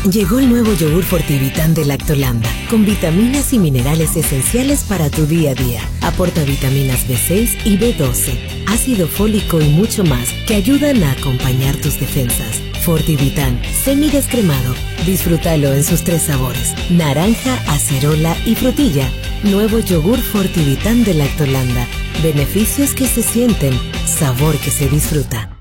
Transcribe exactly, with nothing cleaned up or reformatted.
Llegó el nuevo yogur Fortivitán de Lactolanda, con vitaminas y minerales esenciales para tu día a día. Aporta vitaminas B seis y B doce, ácido fólico y mucho más que ayudan a acompañar tus defensas. Fortivitán, semidescremado. Disfrútalo en sus tres sabores: naranja, acerola y frutilla. Nuevo yogur Fortivitán de Lactolanda. Beneficios que se sienten, sabor que se disfruta.